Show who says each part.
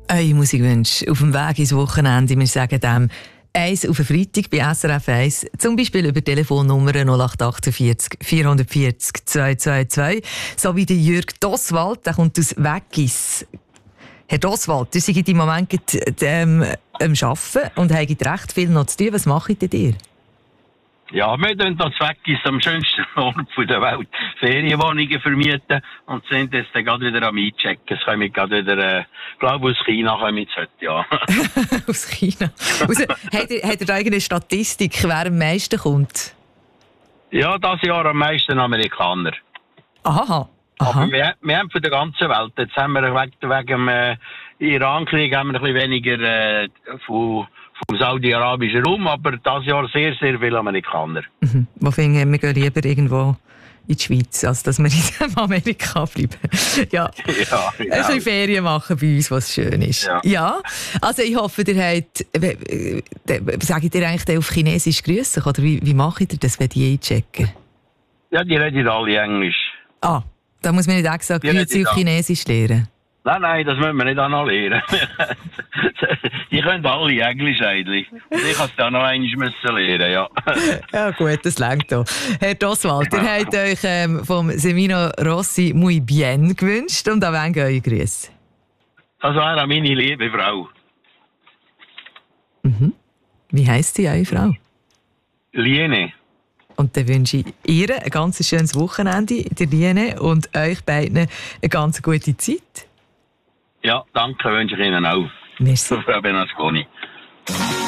Speaker 1: Eure Musikwünsche auf dem Weg ins Wochenende. Wir sagen dem eins auf den Freitag bei SRF 1, zum Beispiel über Telefonnummer 0848 440 222. So wie der Jürg Doswald, der kommt aus Weggis. Herr Doswald, ihr seid im Moment am Arbeiten und habt recht viel noch zu tun. Was macht ihr?
Speaker 2: Ja, wir tun das Weggis am schönsten Ort der Welt Ferienwohnungen vermieten und sind jetzt dann gerade wieder am Einchecken. Es kommen gerade wieder, glaube aus China kommen jetzt heute, ja.
Speaker 1: Aus China. Habt ihr da irgendeine Statistik, wer am meisten kommt?
Speaker 2: Ja, dieses Jahr am meisten Amerikaner.
Speaker 1: Aha.
Speaker 2: Aber wir haben von der ganzen Welt. Jetzt haben wir wegen dem Iran-Krieg haben wir ein bisschen weniger vom saudi-arabischen Raum, aber dieses Jahr sehr, sehr viele Amerikaner.
Speaker 1: Mhm. Wo finden wir gehen lieber irgendwo in die Schweiz, als dass wir in Amerika bleiben. Ja,
Speaker 2: ja, genau.
Speaker 1: Ein bisschen Ferien machen bei uns, was schön ist. Ja, also ich hoffe, ihr habt, sagt ihr eigentlich auf Chinesisch grüßen, oder wie macht ihr das, wenn die einchecken?
Speaker 2: Ja, die reden alle Englisch.
Speaker 1: Ah, da muss man nicht extra Grüezi auf Chinesisch lernen.
Speaker 2: Nein, das müssen wir nicht auch noch lernen. Die können alle Englisch eigentlich. Und ich muss da noch einmal lernen, ja.
Speaker 1: Ja gut, das reicht doch. Herr Doswald, ihr habt euch vom Semino Rossi «Muy bien» gewünscht und an wen gehen eure Grüße?
Speaker 2: Das wäre meine liebe Frau.
Speaker 1: Mhm. Wie heisst die, eure Frau?
Speaker 2: Liene.
Speaker 1: Und dann wünsche ich ihr ein ganz schönes Wochenende, der Liene, und euch beiden eine ganz gute Zeit.
Speaker 2: Ja, danke, wünsche ich Ihnen auch.
Speaker 1: Merci.
Speaker 2: Frau Benasconi.